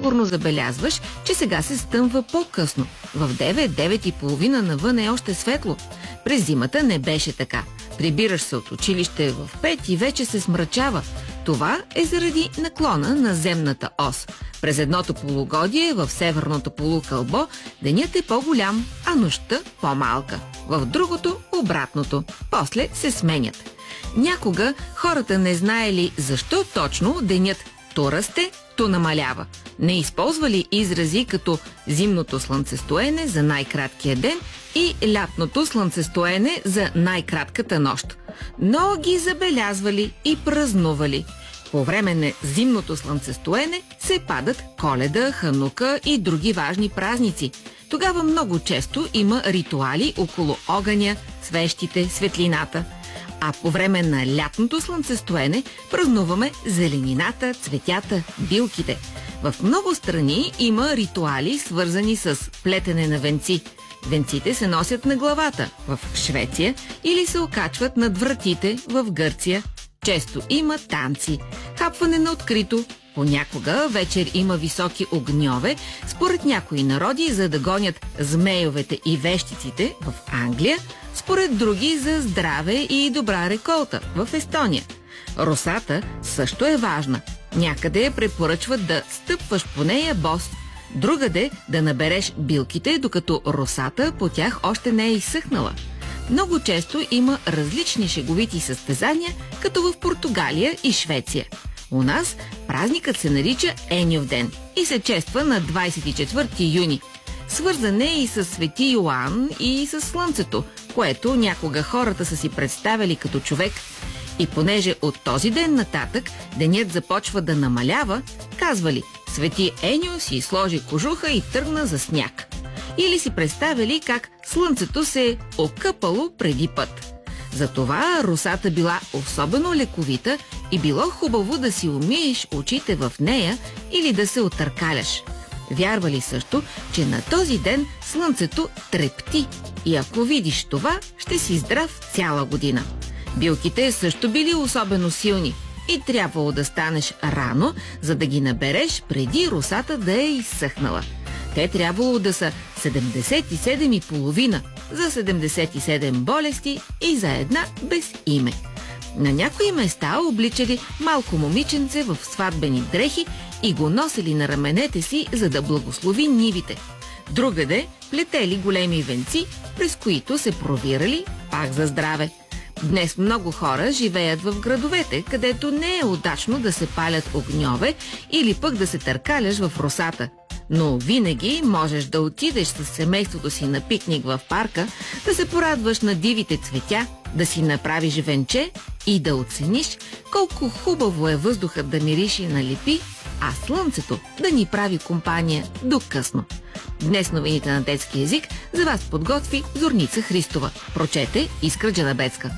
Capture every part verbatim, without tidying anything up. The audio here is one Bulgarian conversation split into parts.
сигурно забелязваш, че сега се стъмва по-късно. В девет, девет и половина навън е още светло. През зимата не беше така. Прибираш се от училище в пет и вече се смрачава. Това е заради наклона на земната ос. През едното полугодие в северното полукълбо денят е по-голям, а нощта по-малка. В другото обратното. После се сменят. Някога хората не знаели защо точно денят то расте, то намалява. Не използвали изрази като зимното слънцестоене за най-краткия ден и лятното слънцестоене за най-кратката нощ. Но ги забелязвали и празнували. По време на зимното слънцестоене се падат Коледа, Ханука и други важни празници. Тогава много често има ритуали около огъня, свещите, светлината. А по време на лятното слънцестоене празнуваме зеленината, цветята, билките. В много страни има ритуали, свързани с плетене на венци. Венците се носят на главата в Швеция или се окачват над вратите в Гърция. Често има танци, хапване на открито. Понякога вечер има високи огньове, според някои народи, за да гонят змейовете и вещиците в Англия, според други за здраве и добра реколта в Естония. Росата също е важна. Някъде препоръчват да стъпваш по нея бос, другаде да набереш билките, докато росата по тях още не е изсъхнала. Много често има различни шеговити състезания, като в Португалия и Швеция. У нас празникът се нарича Еньов ден и се чества на двадесет и четвърти юни. Свързан е и с Свети Йоан и с Слънцето, което някога хората са си представили като човек. И понеже от този ден нататък денят започва да намалява, казвали: Свети Еньо си сложи кожуха и тръгна за сняг. Или си представили как Слънцето се е окъпало преди път. Затова росата била особено лековита и било хубаво да си умиеш очите в нея или да се отъркаляш. Вярвали също, че на този ден Слънцето трепти и ако видиш това, ще си здрав цяла година. Билките също били особено силни и трябвало да станеш рано, за да ги набереш преди росата да е изсъхнала. Те трябвало да са седемдесет и седем и половина за седемдесет и седем болести и за една без име. На някои места обличали малко момиченце в сватбени дрехи и го носили на раменете си, за да благослови нивите. Другаде плетели големи венци, през които се провирали пак за здраве. Днес много хора живеят в градовете, където не е удачно да се палят огньове или пък да се търкаляш в росата. Но винаги можеш да отидеш с семейството си на пикник в парка, да се порадваш на дивите цветя, да си направиш венче и да оцениш колко хубаво е въздухът да мириши на липи, а слънцето да ни прави компания до късно. Днес новините на детски език за вас подготви Зорница Христова. Прочете Искра Джанабецка.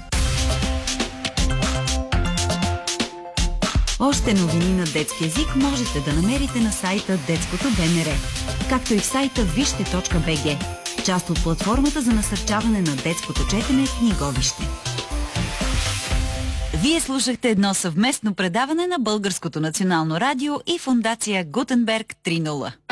Още новини на детски език можете да намерите на сайта Детското БНР, както и в сайта вижте точка би джи, част от платформата за насърчаване на детското четене Книговище. Вие слушахте едно съвместно предаване на Българското национално радио и фондация Гутенберг три нула.